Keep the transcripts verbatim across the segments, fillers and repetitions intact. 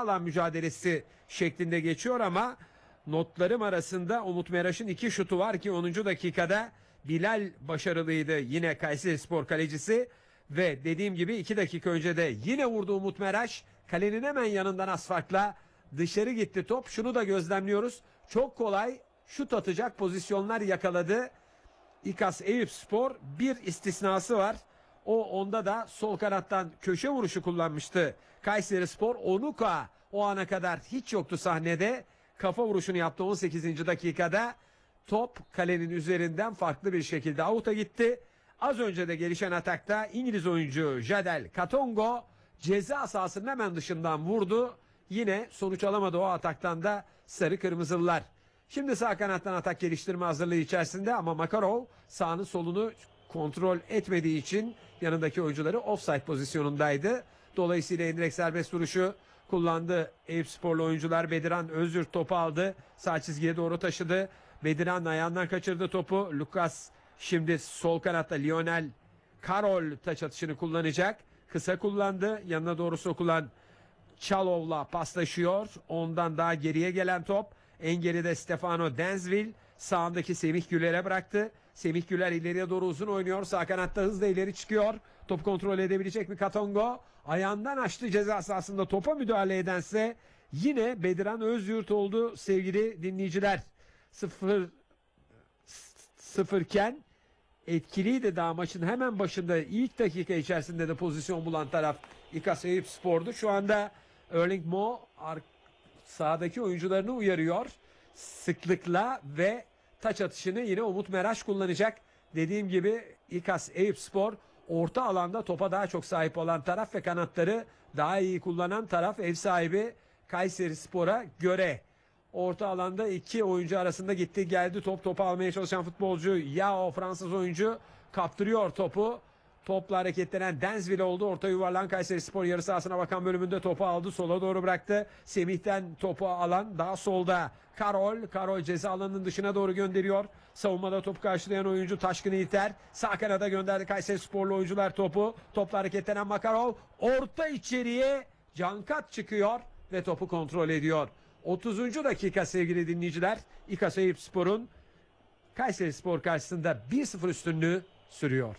alan mücadelesi şeklinde geçiyor ama notlarım arasında Umut Meraş'ın iki şutu var ki onuncu dakikada Bilal başarılıydı, yine Kayserispor kalecisi ve dediğim gibi iki dakika önce de yine vurdu Umut Meraş. Kalenin hemen yanından az farkla dışarı gitti top. Şunu da gözlemliyoruz. Çok kolay şut atacak pozisyonlar yakaladı İKAS Eyüpspor. Bir istisnası var. O onda da sol kanattan köşe vuruşu kullanmıştı Kayserispor. Onuka o ana kadar hiç yoktu sahnede. Kafa vuruşunu yaptı on sekizinci dakikada. Top kalenin üzerinden farklı bir şekilde out'a gitti. Az önce de gelişen atakta İngiliz oyuncu Jadel Katongo ceza sahasının hemen dışından vurdu. Yine sonuç alamadı o ataktan da sarı kırmızılılar. Şimdi sağ kanattan atak geliştirme hazırlığı içerisinde ama Makarov sağını solunu kontrol etmediği için yanındaki oyuncuları offside pozisyonundaydı. Dolayısıyla indirekt serbest vuruşu kullandı Eyüpsporlu oyuncular. Bediran Özyurt topu aldı. Sağ çizgiye doğru taşıdı. Bediran ayağından kaçırdı topu. Lucas şimdi sol kanatta Lionel Karol taç atışını kullanacak. Kısa kullandı. Yanına doğru sokulan Çalov'la paslaşıyor. Ondan daha geriye gelen top. En geride Stefano Denzville. Sağındaki Semih Güler'e bıraktı. Semih Güler ileriye doğru uzun oynuyor. Sağ kanatta hızla ileri çıkıyor. Top kontrol edebilecek mi Katongo? Ayağından açtı ceza sahasında topa müdahale edense yine Bediran Özyurt oldu sevgili dinleyiciler. Sıfır sıfırken etkiliydi daha maçın hemen başında ilk dakika içerisinde de pozisyon bulan taraf İKAS Eyüpspor'du. Şu anda Erling Mo sahadaki oyuncularını uyarıyor sıklıkla ve taç atışını yine Umut Meraş kullanacak. Dediğim gibi İKAS Eyüpspor orta alanda topa daha çok sahip olan taraf ve kanatları daha iyi kullanan taraf, ev sahibi Kayserispor'a göre. Orta alanda iki oyuncu arasında gitti geldi top, topu almaya çalışan futbolcu Yao Fransız oyuncu kaptırıyor topu. Topla hareketlenen Denzville oldu. Orta yuvarlan Kayserispor yarı sahasına bakan bölümünde topu aldı. Sola doğru bıraktı. Semih'ten topu alan daha solda Karol. Karol ceza alanının dışına doğru gönderiyor. Savunmada topu karşılayan oyuncu Taşkın İlter. Sağ kanada gönderdi Kayserisporlu oyuncular topu. Topla hareketlenen Makarov. Orta içeriye Cankat çıkıyor ve topu kontrol ediyor. otuzuncu dakika sevgili dinleyiciler. İKAS Eyüpspor'un Kayserispor karşısında bir sıfır üstünlüğü sürüyor.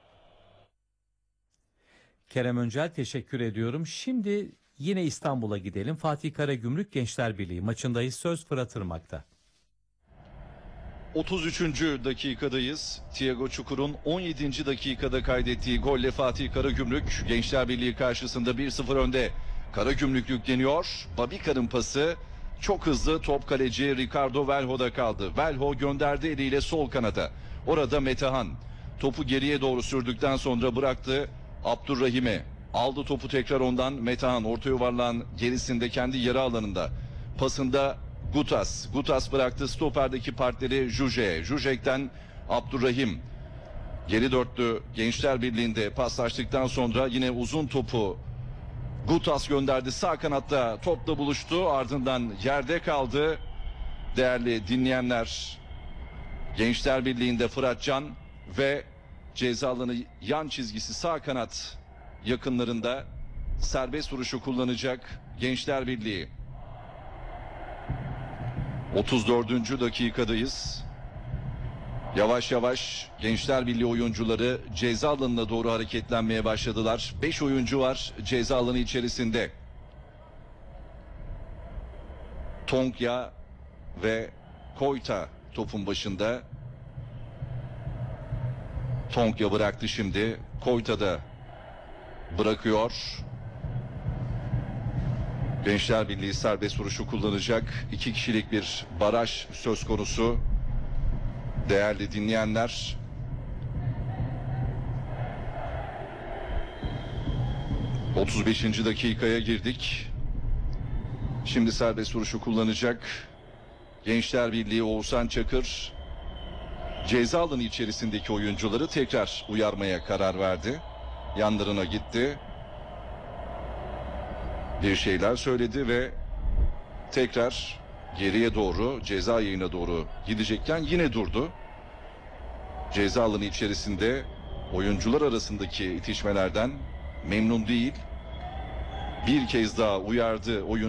Kerem Öncel teşekkür ediyorum. Şimdi yine İstanbul'a gidelim. Fatih Karagümrük Gençler Birliği maçındayız. Söz Fırat Irmak'ta. otuz üçüncü dakikadayız. Thiago Çukur'un on yedinci dakikada kaydettiği golle Fatih Karagümrük Gençler Birliği karşısında bir sıfır önde. Karagümrük yükleniyor. Babika'nın pası çok hızlı, top kaleci Ricardo Velho'da kaldı. Velho gönderdi eliyle sol kanada. Orada Metehan topu geriye doğru sürdükten sonra bıraktı Abdurrahim'e. Aldı topu tekrar ondan Metehan orta yuvarlağın gerisinde kendi yarı alanında. Pasında Gutas. Gutas bıraktı stoperdeki partneri Jujek'e. Jujek'ten Abdurrahim. Geri dörtlü Gençler Birliği'nde paslaştıktan sonra yine uzun topu Gutas gönderdi. Sağ kanatta topla buluştu. Ardından yerde kaldı. Değerli dinleyenler, Gençler Birliği'nde Fırat Can ve ceza alanı yan çizgisi sağ kanat yakınlarında serbest vuruşu kullanacak Gençler Birliği. otuz dördüncü dakikadayız. Yavaş yavaş Gençler Birliği oyuncuları ceza alanına doğru hareketlenmeye başladılar. beş oyuncu var ceza alanı içerisinde. Tonkya ve Koyta topun başında. Tonkya bıraktı şimdi. Koyta da bırakıyor. Gençler Birliği serbest vuruşu kullanacak. İki kişilik bir baraj söz konusu. Değerli dinleyenler, otuz beşinci dakikaya girdik. Şimdi serbest vuruşu kullanacak Gençler Birliği. Oğuzhan Çakır ceza alanı içerisindeki oyuncuları tekrar uyarmaya karar verdi. Yanlarına gitti. Bir şeyler söyledi ve tekrar geriye doğru, ceza yayına doğru gidecekken yine durdu. Ceza alanı içerisinde oyuncular arasındaki itişmelerden memnun değil. Bir kez daha uyardı oyuncu.